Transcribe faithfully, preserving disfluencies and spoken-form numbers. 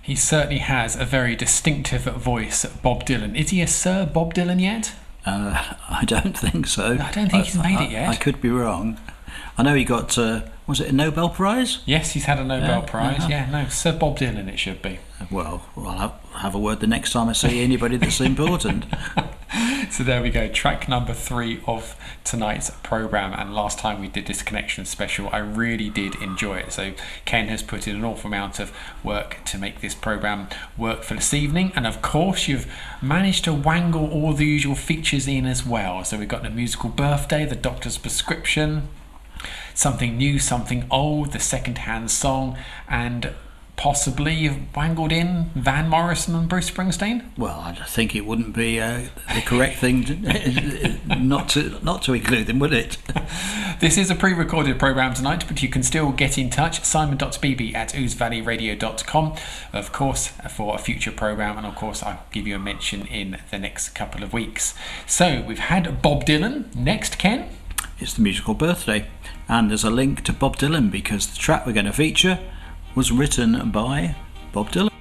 He certainly has a very distinctive voice, Bob Dylan. Is he a Sir Bob Dylan yet? Uh, I don't think so. I don't think I, he's made I, it yet. I could be wrong. I know he got, uh, was it a Nobel Prize? Yes, he's had a Nobel Yeah, Prize. uh-huh. Yeah, no, Sir Bob Dylan it should be. Well, I'll have, have a word the next time I see anybody that's important. So there we go, track number three of tonight's programme. And last time we did this Connection special, I really did enjoy it. So Ken has put in an awful amount of work to make this programme work for this evening. And of course, you've managed to wangle all the usual features in as well. So we've got the musical birthday, the doctor's prescription, something new, something old, the second-hand song, and possibly you've wangled in Van Morrison and Bruce Springsteen? Well, I think it wouldn't be uh, the correct thing to, not to not to include them, would it? This is a pre-recorded programme tonight, but you can still get in touch. simon.beebe at ooze valley radio dot com, of course, for a future programme, and of course I'll give you a mention in the next couple of weeks. So we've had Bob Dylan. Next, Ken? It's the musical birthday, and there's a link to Bob Dylan because the track we're going to feature was written by Bob Dylan.